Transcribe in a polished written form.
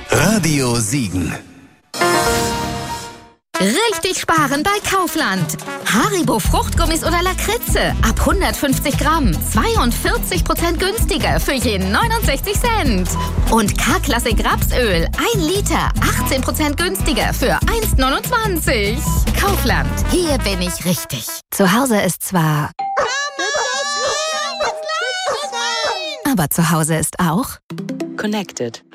Radio Siegen. Richtig sparen bei Kaufland. Haribo Fruchtgummis oder Lakritze ab 150 Gramm. 42% günstiger für je 69 Cent. Und K-Klassik Rapsöl 1 Liter. 18% günstiger für 1,29. Kaufland. Hier bin ich richtig. Zu Hause ist zwar... aber zu Hause ist auch... Connected.